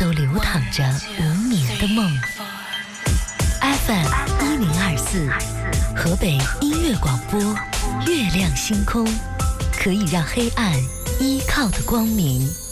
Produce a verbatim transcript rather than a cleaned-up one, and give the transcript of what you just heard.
都流淌着无眠的梦。F M 一零二四，河北音乐广播，月亮星空，可以让黑暗依靠的光明。